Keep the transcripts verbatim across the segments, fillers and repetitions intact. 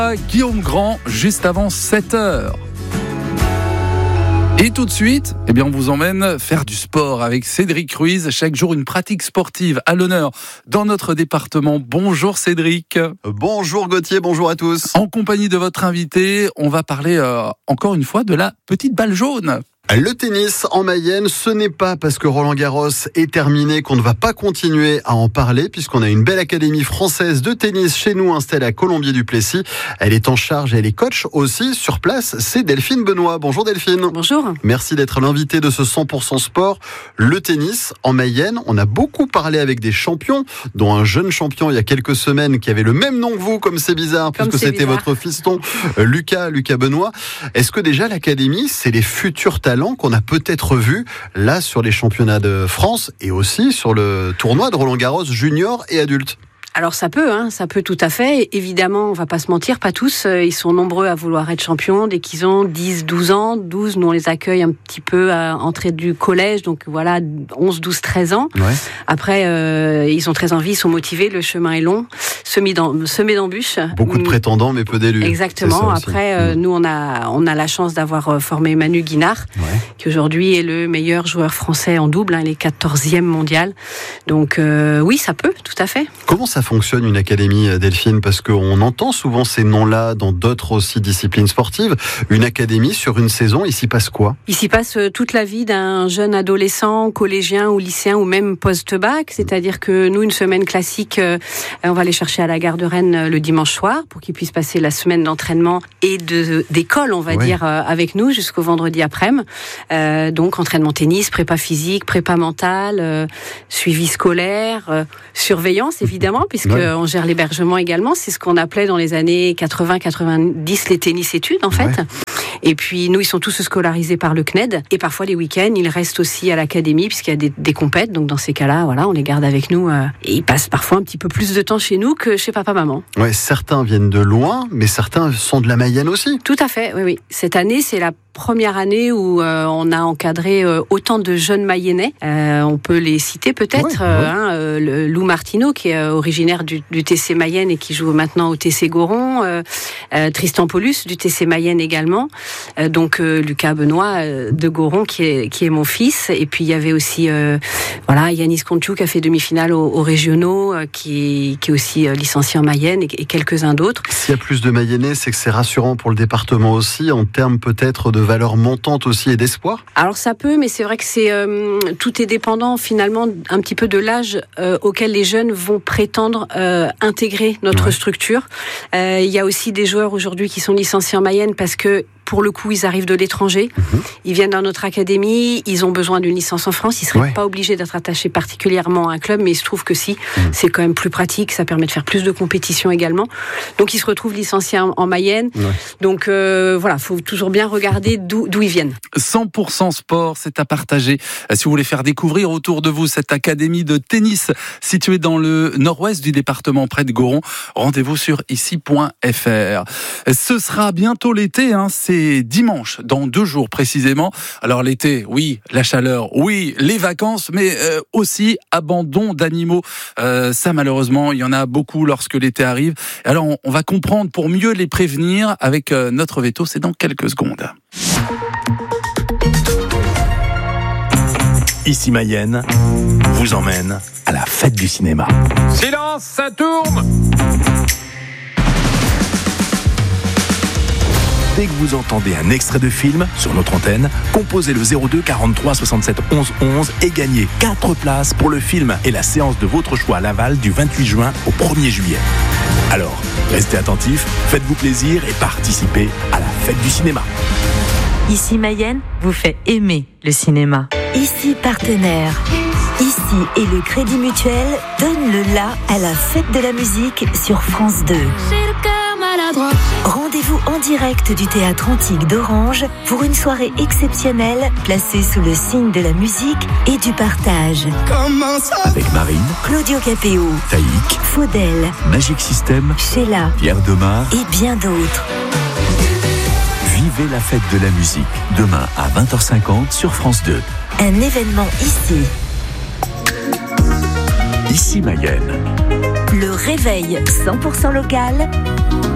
Guillaume Grand, juste avant sept heures. Et tout de suite, eh bien, on vous emmène faire du sport avec Cédric Ruiz. Chaque jour, une pratique sportive à l'honneur dans notre département. Bonjour Cédric. Bonjour Gauthier, bonjour à tous. En compagnie de votre invité, on va parler euh, encore une fois de la petite balle jaune. Le tennis en Mayenne, ce n'est pas parce que Roland-Garros est terminé qu'on ne va pas continuer à en parler, puisqu'on a une belle académie française de tennis chez nous installée à Colombier-du-Plessis. Elle est en charge et elle est coach aussi sur place. C'est Delphine Benoît. Bonjour Delphine. Bonjour. Merci d'être l'invité de ce cent pour cent sport. Le tennis en Mayenne, on a beaucoup parlé avec des champions, dont un jeune champion il y a quelques semaines qui avait le même nom que vous, comme c'est bizarre, comme puisque c'est c'était bizarre. votre fiston Lucas, Lucas Benoît. Est-ce que déjà l'académie, c'est les futurs talents qu'on a peut-être vu là sur les championnats de France et aussi sur le tournoi de Roland-Garros junior et adulte? Alors ça peut, hein, ça peut tout à fait. Évidemment, on va pas se mentir, pas tous. Ils sont nombreux à vouloir être champions dès qu'ils ont dix, douze ans. douze, nous on les accueille un petit peu à l'entrée du collège, donc voilà, onze, douze, treize ans. Ouais. Après, euh, ils ont très envie, ils sont motivés, le chemin est long, semé d'em- semé d'embûches. Beaucoup de prétendants, mais peu d'élus. Exactement. Après, euh, nous on a, on a la chance d'avoir formé Manu Guinard, Ouais. qui aujourd'hui est le meilleur joueur français en double, hein, il est quatorzième mondial. Donc euh, oui, ça peut, tout à fait. Comment ça fonctionne une académie, Delphine? Parce qu'on entend souvent ces noms-là dans d'autres aussi disciplines sportives. Une académie sur une saison, il s'y passe quoi? Il s'y passe toute la vie d'un jeune adolescent, collégien ou lycéen ou même post-bac. C'est-à-dire que nous, une semaine classique, euh, on va les chercher à la gare de Rennes le dimanche soir pour qu'ils puissent passer la semaine d'entraînement et de, d'école, on va Ouais. dire, euh, avec nous jusqu'au vendredi après-midi. Euh, donc entraînement tennis, prépa physique, prépa mentale, euh, suivi scolaire, euh, surveillance évidemment, puisque Ouais. on gère l'hébergement également. C'est ce qu'on appelait dans les années quatre-vingts quatre-vingt-dix les tennis-études en fait. Ouais. Et puis nous, ils sont tous scolarisés par le C N E D. Et parfois les week-ends, ils restent aussi à l'académie puisqu'il y a des, des compètes. Donc dans ces cas-là, voilà, on les garde avec nous. Euh, et ils passent parfois un petit peu plus de temps chez nous que chez papa-maman. Ouais, certains viennent de loin, mais certains sont de la Mayenne aussi. Tout à fait, oui, oui. Cette année, c'est la première année où euh, on a encadré euh, autant de jeunes Mayennais. Euh, on peut les citer peut-être. Ouais, euh, ouais. hein, euh, le Lou Martineau, qui est euh, originaire du, du T C Mayenne et qui joue maintenant au T C Goron. Euh, euh, Tristan Paulus, du T C Mayenne également. Euh, donc euh, Lucas Benoît euh, de Goron, qui est, qui est mon fils. Et puis il y avait aussi euh, voilà, Yanis Conchou, qui a fait demi-finale aux, aux régionaux, euh, qui, qui est aussi euh, licencié en Mayenne, et, et quelques-uns d'autres. S'il y a plus de Mayennais, c'est que c'est rassurant pour le département aussi, en termes peut-être de valeur montante aussi et d'espoir. Alors ça peut, mais c'est vrai que c'est euh, tout est dépendant finalement un petit peu de l'âge euh, auquel les jeunes vont prétendre euh, intégrer notre Ouais. structure. Euh, il y a aussi des joueurs aujourd'hui qui sont licenciés en Mayenne parce que pour le coup, ils arrivent de l'étranger, Mmh. ils viennent dans notre académie, ils ont besoin d'une licence en France, ils seraient Ouais. pas obligés d'être attachés particulièrement à un club, mais il se trouve que si, Mmh. c'est quand même plus pratique, ça permet de faire plus de compétitions également. Donc ils se retrouvent licenciés en, en Mayenne. Ouais. Donc euh, voilà, faut toujours bien regarder d'où, d'où ils viennent. cent pour cent sport, c'est à partager. Si vous voulez faire découvrir autour de vous cette académie de tennis située dans le nord-ouest du département près de Goron, rendez-vous sur ici point f r. Ce sera bientôt l'été, hein, c'est dimanche, dans deux jours précisément. Alors l'été, oui, la chaleur, oui, les vacances, mais euh, aussi abandon d'animaux. Euh, ça malheureusement, il y en a beaucoup lorsque l'été arrive. Alors on, on va comprendre pour mieux les prévenir avec euh, notre veto, c'est dans quelques secondes. Ici Mayenne vous emmène à la fête du cinéma. Silence, ça tourne! Dès que vous entendez un extrait de film sur notre antenne, composez le zéro deux quarante-trois soixante-sept onze onze et gagnez quatre places pour le film et la séance de votre choix à Laval du vingt-huit juin au premier juillet. Alors, restez attentifs, faites-vous plaisir et participez à la fête du cinéma. Ici Mayenne vous fait aimer le cinéma. Ici partenaire. Ici et le Crédit Mutuel donne le la à la fête de la musique sur France deux. Rendez-vous en direct du Théâtre Antique d'Orange pour une soirée exceptionnelle placée sous le signe de la musique et du partage. Avec Marine, Claudio Capéo, Taïk, Faudel, Magic System, Sheila Pierre Demar. et bien d'autres. Vivez la fête de la musique, demain à vingt heures cinquante sur France deux. Un événement ici. Ici Mayenne. Le réveil cent pour cent local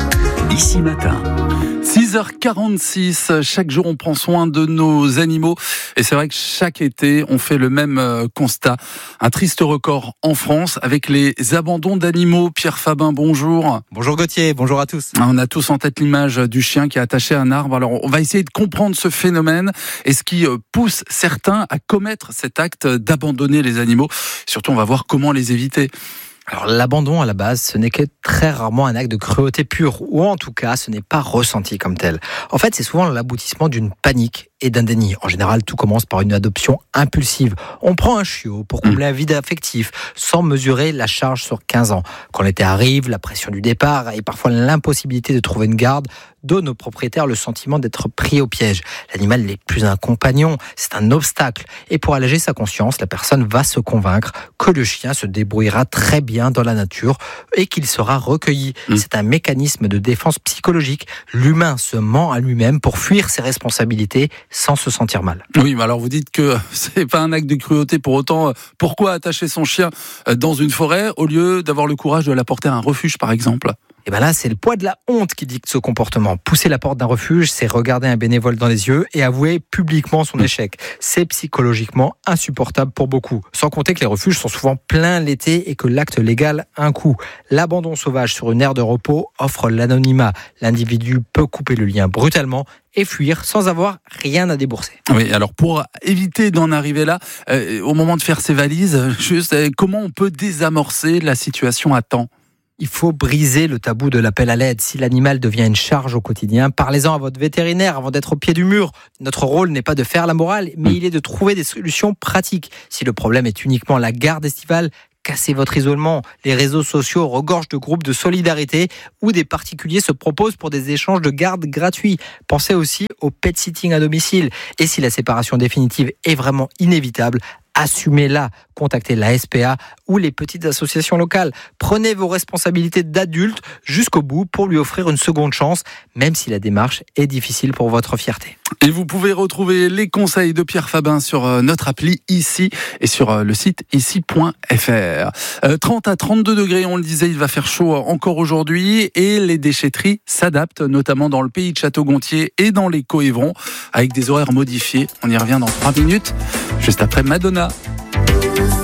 Ici Matin. six heures quarante-six, chaque jour on prend soin de nos animaux et c'est vrai que chaque été on fait le même constat. Un triste record en France avec les abandons d'animaux. Pierre Fabin, bonjour. Bonjour Gauthier, bonjour à tous. On a tous en tête l'image du chien qui est attaché à un arbre. Alors on va essayer de comprendre ce phénomène et ce qui pousse certains à commettre cet acte d'abandonner les animaux. Surtout on va voir comment les éviter. Alors l'abandon à la base, ce n'est que très rarement un acte de cruauté pure, ou en tout cas ce n'est pas ressenti comme tel. En fait c'est souvent l'aboutissement d'une panique et d'un déni. En général tout commence par une adoption impulsive. On prend un chiot pour combler un vide affectif, sans mesurer la charge sur quinze ans. Quand l'été arrive, la pression du départ et parfois l'impossibilité de trouver une garde donne au propriétaire le sentiment d'être pris au piège. L'animal n'est plus un compagnon, c'est un obstacle. Et pour alléger sa conscience, la personne va se convaincre que le chien se débrouillera très bien dans la nature et qu'il sera recueilli. Mmh. C'est un mécanisme de défense psychologique. L'humain se ment à lui-même pour fuir ses responsabilités sans se sentir mal. Oui, mais alors vous dites que c'est pas un acte de cruauté pour autant. Pourquoi attacher son chien dans une forêt au lieu d'avoir le courage de l'apporter à un refuge par exemple ? Et bien là, c'est le poids de la honte qui dicte ce comportement. Pousser la porte d'un refuge, c'est regarder un bénévole dans les yeux et avouer publiquement son échec. C'est psychologiquement insupportable pour beaucoup. Sans compter que les refuges sont souvent pleins l'été et que l'acte légal a un coût. L'abandon sauvage sur une aire de repos offre l'anonymat. L'individu peut couper le lien brutalement et fuir sans avoir rien à débourser. Oui, alors pour éviter d'en arriver là, euh, au moment de faire ses valises, juste euh, comment on peut désamorcer la situation à temps ? Il faut briser le tabou de l'appel à l'aide. Si l'animal devient une charge au quotidien, parlez-en à votre vétérinaire avant d'être au pied du mur. Notre rôle n'est pas de faire la morale, mais il est de trouver des solutions pratiques. Si le problème est uniquement la garde estivale, cassez votre isolement. Les réseaux sociaux regorgent de groupes de solidarité où des particuliers se proposent pour des échanges de garde gratuits. Pensez aussi au pet sitting à domicile. Et si la séparation définitive est vraiment inévitable, assumez-la, contactez la S P A ou les petites associations locales. Prenez vos responsabilités d'adulte jusqu'au bout pour lui offrir une seconde chance, même si la démarche est difficile pour votre fierté. Et vous pouvez retrouver les conseils de Pierre Fabin sur notre appli Ici et sur le site ici point f r. trente à trente-deux degrés, on le disait, il va faire chaud encore aujourd'hui et les déchetteries s'adaptent, notamment dans le pays de Château-Gontier et dans les Coëvrons, avec des horaires modifiés. On y revient dans trois minutes, juste après Madonna.